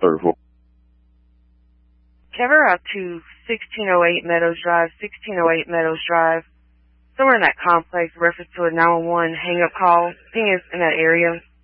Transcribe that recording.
34. Cover up to 1608 Meadows Drive, 1608 Meadows Drive. Somewhere in that complex, reference to a 911 hang-up call. I think it's in that area.